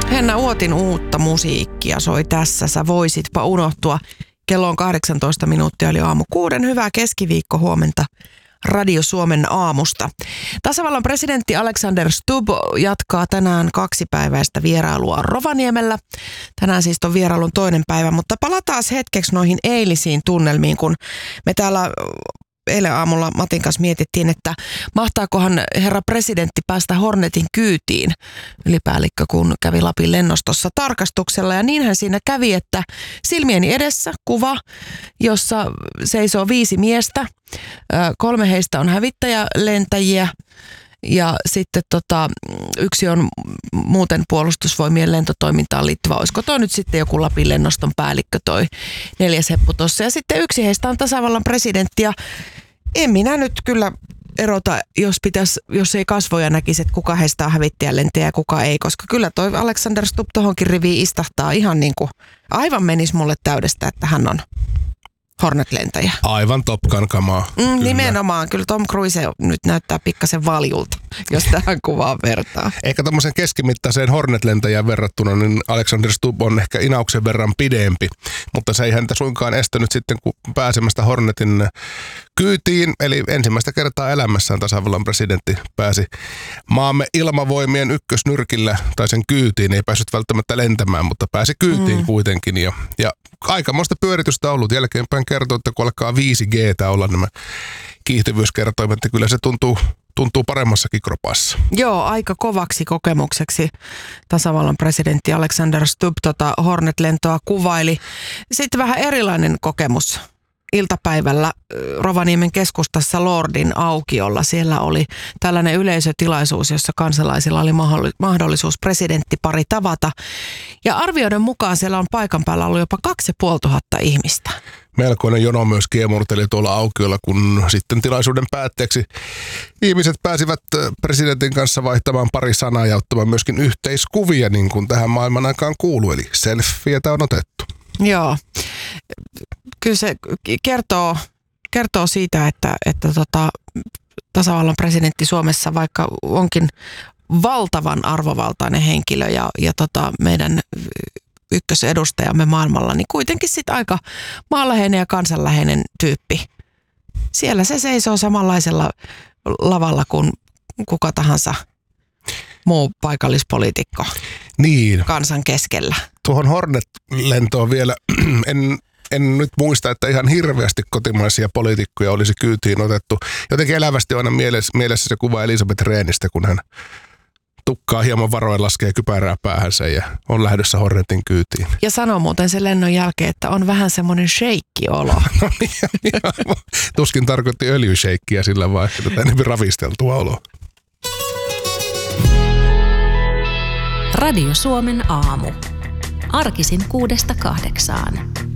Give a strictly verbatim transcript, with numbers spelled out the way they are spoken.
Henna Uotin uutta musiikkia soi tässä. Sä voisitpa unohtua. Kello on kahdeksantoista minuuttia, eli aamu kuuden. Hyvää keskiviikko huomenta Radio Suomen aamusta. Tasavallan presidentti Alexander Stubb jatkaa tänään kaksipäiväistä vierailua Rovaniemellä. Tänään siis on vierailun toinen päivä, mutta palataan hetkeksi noihin eilisiin tunnelmiin, kun me täällä eilen aamulla Matin kanssa mietittiin, että mahtaakohan herra presidentti päästä Hornetin kyytiin, ylipäällikkö, kun kävi Lapin lennostossa tarkastuksella. Ja niinhän siinä kävi, että silmieni edessä kuva, jossa seisoo viisi miestä. Kolme heistä on hävittäjälentäjiä ja sitten tota, yksi on muuten puolustusvoimien lentotoimintaan liittyvä. Olisiko toi nyt sitten joku Lapin lennoston päällikkö, toi neljäs heppu tossa. Ja sitten yksi heistä on tasavallan presidentti ja en minä nyt kyllä erota, jos, pitäisi, jos ei kasvoja näkisi, että kuka heistä on hävittäjälentäjä ja kuka ei. Koska kyllä toi Alexander Stubb tohonkin riviin istahtaa ihan niin kuin aivan menisi mulle täydestä, että hän on Hornet-lentäjä. Aivan Top Gun kamaa. Mm, kyllä. Nimenomaan. Kyllä Tom Cruise nyt näyttää pikkasen valjulta, jos tähän kuvaan vertaa. Ehkä tämmöisen keskimittaiseen Hornet-lentäjään verrattuna, niin Alexander Stubb on ehkä inauksen verran pidempi. Mutta se ei häntä suinkaan estänyt sitten, kun pääsemästä Hornetin kyytiin. Eli ensimmäistä kertaa elämässään tasavallan presidentti pääsi maamme ilmavoimien ykkösnyrkillä tai sen kyytiin. Ei päässyt välttämättä lentämään, mutta pääsi kyytiin mm. kuitenkin. Ja, ja aikamoista pyöritystä ollut. Jälkeenpäin kertoo, että kun alkaa viisi G:tä olla nämä kiihtyvyyskertoimet, että kyllä se tuntuu, tuntuu paremmassakin kropassa. Joo, aika kovaksi kokemukseksi tasavallan presidentti Alexander Stubb tota Hornet-lentoa kuvaili. Sitten vähän erilainen kokemus. Iltapäivällä Rovaniemen keskustassa Lordin aukiolla. Siellä oli tällainen yleisötilaisuus, jossa kansalaisilla oli mahdollisuus presidenttipari tavata. Ja arvioiden mukaan siellä on paikan päällä ollut jopa kaksi ja puoli tuhatta ihmistä. Melkoinen jono myös kiemurteli tuolla aukiolla, kun sitten tilaisuuden päätteeksi ihmiset pääsivät presidentin kanssa vaihtamaan pari sanaa ja ottamaan myöskin yhteiskuvia, niin kuin tähän maailman aikaan kuuluu. Eli selfietä on otettu. Joo. Kyllä se kertoo, kertoo siitä, että, että tota, tasavallan presidentti Suomessa, vaikka onkin valtavan arvovaltainen henkilö ja, ja tota, meidän ykkösedustajamme maailmalla, niin kuitenkin sitten aika maanläheinen ja kansanläheinen tyyppi. Siellä se seisoo samanlaisella lavalla kuin kuka tahansa muu paikallispoliitikko niin. Kansan keskellä. Tuohon Hornet-lentoon vielä en... En nyt muista, että ihan hirveästi kotimaisia poliitikkoja olisi kyytiin otettu. Jotenkin elävästi on aina mielessä, mielessä se kuva Elisabeth Rehnistä, kun hän tukkaa hieman varoen, laskee kypärää päähänsä ja on lähdössä Hornetin kyytiin. Ja sanoo muuten sen lennon jälkeen, että on vähän semmoinen sheikki-olo. No niin, niin, tuskin tarkoitti öljysheikkiä sillä vaan, että enemmän ravisteltua oloa. Radio Suomen aamu. Arkisin kuudesta kahdeksaan.